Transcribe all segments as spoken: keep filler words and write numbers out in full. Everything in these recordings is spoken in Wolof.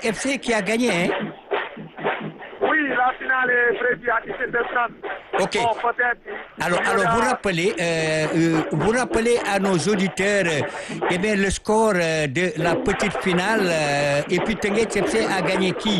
F C qui a gagné, hein? Oui, la finale est prévue à dix-sept heures trente. Ok. Bon, peut-être. Alors, alors vous rappelez, euh, euh, vous rappelez à nos auditeurs, euh, eh bien, le score euh, de la petite finale euh, et puis Teungueth F C a gagné qui?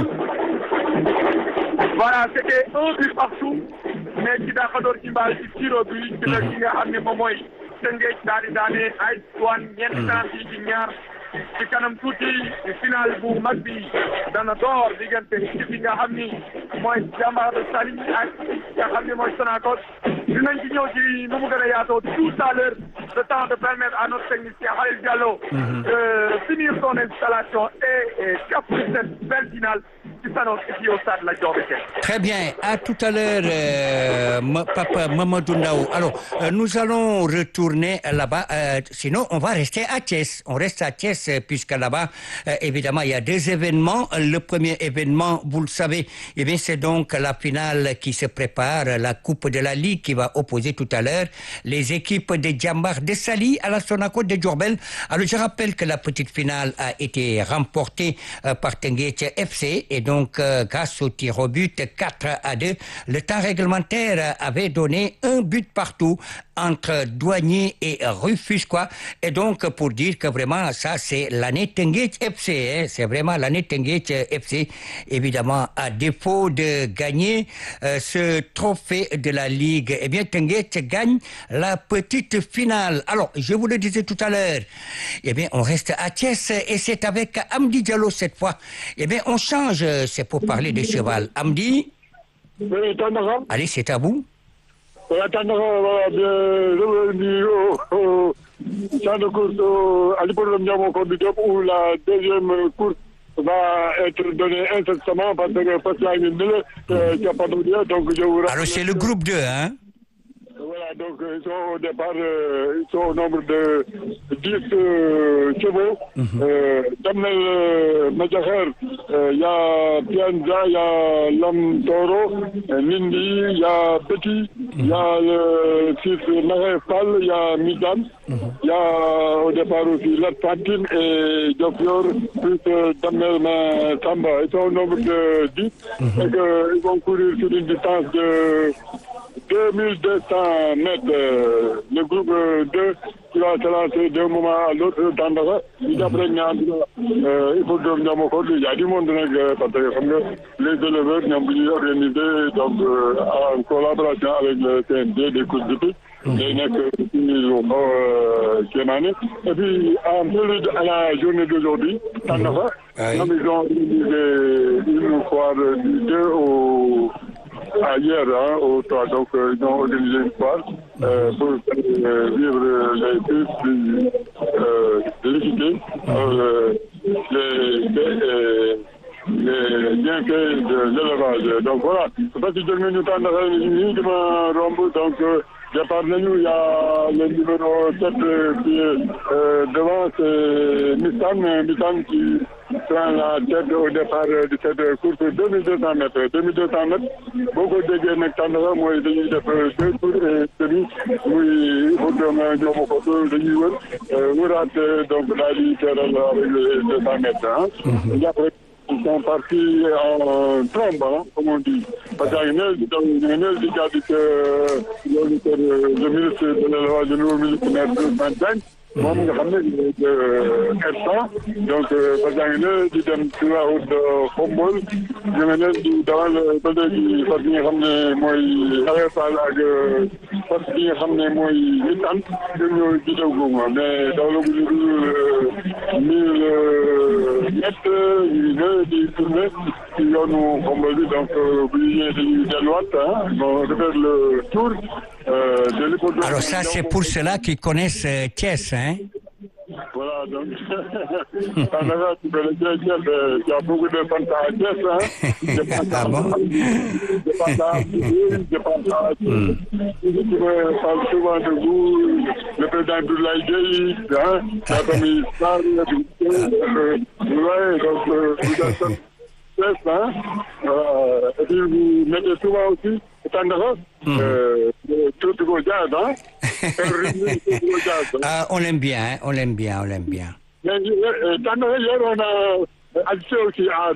Voilà, c'était un but partout, mais ci daa ko door ci mbaal ci tiro bi ci la ki nga xam ne moom mooy Teungueth daal di daane ay douane ñeenti penalty ci ñaar ci kanam tuuti final bu mag bi dana door diggante ci nga xam ni mooy Jambar de Saly ak nga xam ne mooy Sonacos dinañ ci ñëw ci nu mu gën a yaatoo tout à l'heure le temps de permettre à notre technicien Khalil Diallo de finir son installation et capturer cette belle finale qui s'annonce ici au stade Lat Dior de Thiès. Très bien. À tout à l'heure, euh, Papa Mamadou Ndao. Alors, euh, nous allons retourner là-bas. Euh, sinon, on va rester à Thiès. On reste à Thiès euh, puisque là-bas, euh, évidemment, il y a deux événements. Le premier événement, vous le savez, eh bien, c'est donc la finale qui se prépare, la Coupe de la Ligue qui va opposer tout à l'heure les équipes de Jambar de Saly à la Sonacos de Diourbel. Alors, je rappelle que la petite finale a été remportée euh, par Teungueth F C et donc, euh, grâce au tir au but, quatre à deux, le temps réglementaire avait donné un but partout entre Douanier et Rufisquois. Et donc, pour dire que vraiment, ça, c'est l'année Teungueth F C. Hein, c'est vraiment l'année Teungueth F C. Évidemment, à défaut de gagner euh, ce trophée de la Ligue, eh bien, Teungueth gagne la petite finale. Alors, je vous le disais tout à l'heure, eh bien, on reste à Thiès et c'est avec Amdi Diallo cette fois. Eh bien, on change, c'est pour parler de cheval. Amdi, oui, allez, c'est à vous. Oui, revenu au, au champ de course au, à l'hippodrome Ndiamoko-Bidop où la deuxième course va être donnée incessamment parce que parce qu'il y a une minute qui a pas de lieu, donc je vous rappelle. Alors c'est le groupe deux, hein? Voilà, donc ils sont au départ, euh, ils sont au nombre de dix euh, chevaux. Mm-hmm. euh, Damel euh, Madjaher, il euh, y a Pianza, il y a Lam Toro, euh, Nindi, il y a Petit, il mm-hmm. y a le fils Naré Fall, il y a Midam, il mm-hmm. y a au départ aussi Lat Fatine et Diofior, plus euh, Damel Samba. Ils sont au nombre de dix mm-hmm. et que, ils vont courir sur une distance de deux mille deux cents mètres, euh, le groupe euh, deux qui va se lancer d'un moment à l'autre dans le il d'après euh, il faut que il y a du monde parce que les éleveurs ont organisé donc euh, en collaboration avec le C N D des courses de pique. Les necks qui émanent. Et puis en plus à la journée d'aujourd'hui, dans le ils ont organisé une foire du deux au Ah, hier, hein, au trois, donc euh, ils ont organisé une foire euh, pour euh, vivre les plus euh, de l'équité, euh, les, les, les bienfaits de l'élevage. Donc voilà, parce que je me suis dit que donc euh, départ de nous, il y a le numéro sept qui est euh, devant, c'est Missan, Missan qui prend la tête au départ de cette course de deux mille deux cents mètres. deux mille deux cents mètres, beaucoup de gens n'entendent moi, ils ont fait deux tours et demi, oui, il faut que je me fasse de niveau. Nous ratons donc la ligne avec les deux cents mètres. Hein. Mm-hmm. Et après, ils sont partis en trombe, hein, comme on dit. Parce qu'il y a une aile, une aile qui a dit que le ministre de l'élevage, le nouveau ministre de vingt-cinq, moom nga xam ne de R cent donc parce que ne di dem ci la route de Khombole ñu ngi leen di dawal ba léegi fas yi nga xam ne mooy Arefal ak fas yi nga xam ne mooy Mitane ñoom ñoo jiitew googu mais dawalaguñu dul mille mètres ñu ne di tourné ci yoonu Khombole bi donc bu ñu ñëwee dañuy delluwaat ah bon refaire le tour de l'hippodrome. Alors ça c'est pour ceux-là qui connaissent euh, Thiès, hein? Voilà, donc, en Europe, tu connais bien Thiès, il y a beaucoup de fantas à Thiès, hein. Je pense à, ah bon? Je pense à je pense à tu me parles souvent de vous, le président Abdoulaye Gueye, hein, la famille Sarr, ouais, donc, vous êtes Thiès, hein. Euh, et puis vous mettez souvent aussi Mmh. Euh, tout le jazz, hein? Ah, on l'aime bien, hein? on l'aime bien, on l'aime bien. Mais, euh, dans le on a ajouté aussi à